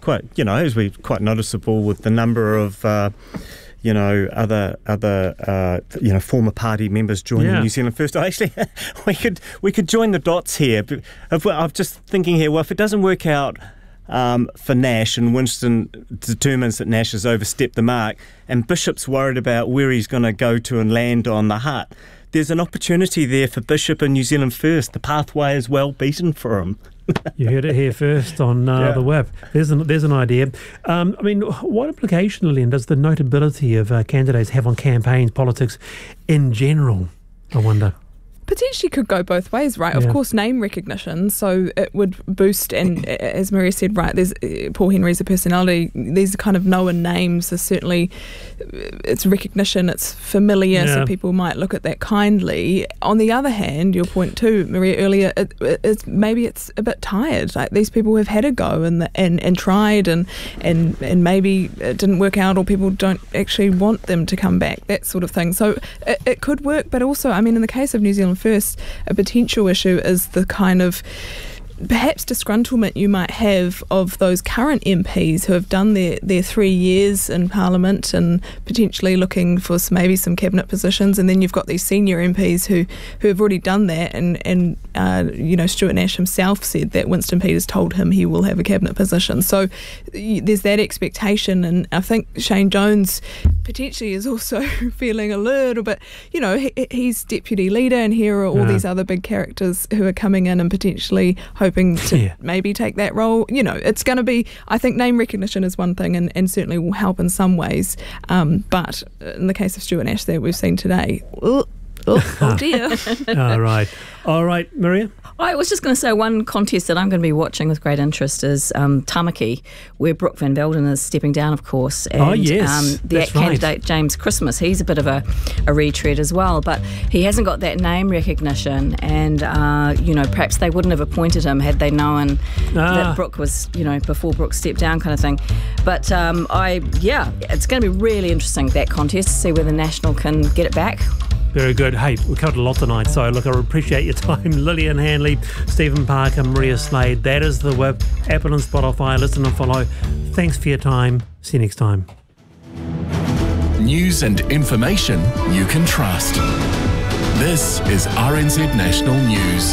quite, as we quite noticeable with the number of other former party members joining New Zealand First. Actually, we could join the dots here. I'm just thinking here. Well, if it doesn't work out for Nash, and Winston determines that Nash has overstepped the mark, and Bishop's worried about where he's going to go to and land on the hut, there's an opportunity there for Bishop and New Zealand First. The pathway is well beaten for him. You heard it here first on the web. There's an idea. What implication, Lillian, does the notability of candidates have on campaigns, politics in general, I wonder? Potentially could go both ways, right? Yeah. Of course, name recognition, so it would boost, and as Maria said, right, there's Paul Henry's a personality, these kind of known names are certainly, it's recognition, it's familiar, so people might look at that kindly. On the other hand, your point too, Maria, earlier, maybe it's a bit tired, like these people have had a go and tried and maybe it didn't work out, or people don't actually want them to come back, that sort of thing. So it could work, but also, in the case of New Zealand First, a potential issue is the kind of perhaps disgruntlement you might have of those current MPs who have done their 3 years in Parliament and potentially looking for maybe some cabinet positions, and then you've got these senior MPs who have already done that, and Stuart Nash himself said that Winston Peters told him he will have a cabinet position. So there's that expectation, and I think Shane Jones potentially is also feeling a little bit, he's deputy leader, and here are all these other big characters who are coming in and potentially hoping to maybe take that role. It's going to be, I think name recognition is one thing and certainly will help in some ways. But in the case of Stuart Nash that we've seen today, oh dear. All right, Maria? I was just going to say one contest that I'm going to be watching with great interest is Tamaki, where Brooke Van Velden is stepping down, of course. And, the candidate, James Christmas, he's a bit of a retread as well, but he hasn't got that name recognition, and, perhaps they wouldn't have appointed him had they known that Brooke was, before Brooke stepped down kind of thing. But, it's going to be really interesting, that contest, to see whether National can get it back. Very good. Hey, we covered a lot tonight, so look, I appreciate your time. Lillian Hanley, Stephen Parker, Maria Slade. That is the web. Apple and Spotify. Listen and follow. Thanks for your time. See you next time. News and information you can trust. This is RNZ National News.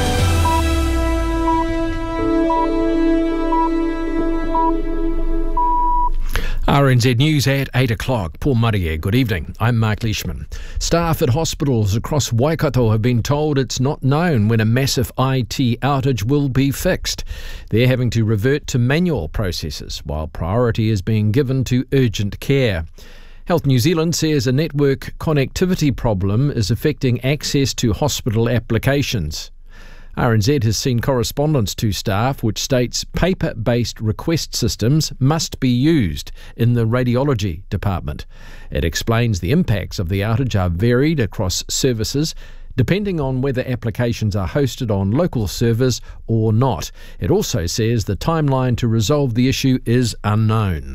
RNZ News at 8 o'clock. Paul Murray here. Good evening. I'm Mark Leishman. Staff at hospitals across Waikato have been told it's not known when a massive IT outage will be fixed. They're having to revert to manual processes while priority is being given to urgent care. Health New Zealand says a network connectivity problem is affecting access to hospital applications. RNZ has seen correspondence to staff which states paper-based request systems must be used in the radiology department. It explains the impacts of the outage are varied across services depending on whether applications are hosted on local servers or not. It also says the timeline to resolve the issue is unknown.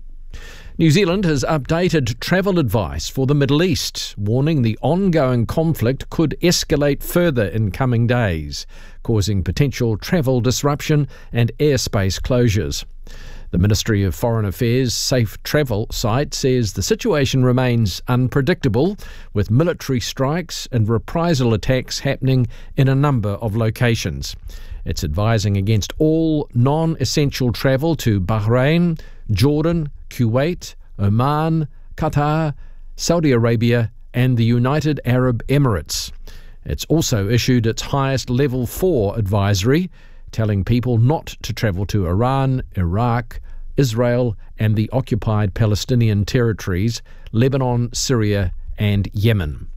New Zealand has updated travel advice for the Middle East, warning the ongoing conflict could escalate further in coming days, causing potential travel disruption and airspace closures. The Ministry of Foreign Affairs Safe Travel site says the situation remains unpredictable, with military strikes and reprisal attacks happening in a number of locations. It's advising against all non-essential travel to Bahrain, Jordan, Kuwait, Oman, Qatar, Saudi Arabia and the United Arab Emirates. It's also issued its highest level 4 advisory, telling people not to travel to Iran, Iraq, Israel and the occupied Palestinian territories, Lebanon, Syria and Yemen.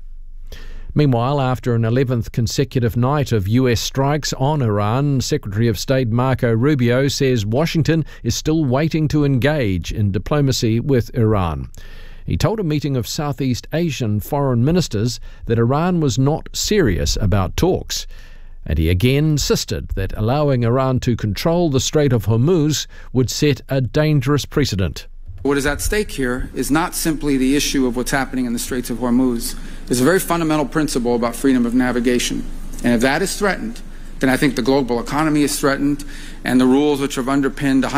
Meanwhile, after an 11th consecutive night of US strikes on Iran, Secretary of State Marco Rubio says Washington is still waiting to engage in diplomacy with Iran. He told a meeting of Southeast Asian foreign ministers that Iran was not serious about talks. And he again insisted that allowing Iran to control the Strait of Hormuz would set a dangerous precedent. What is at stake here is not simply the issue of what's happening in the Straits of Hormuz. There's a very fundamental principle about freedom of navigation. And if that is threatened, then I think the global economy is threatened, and the rules which have underpinned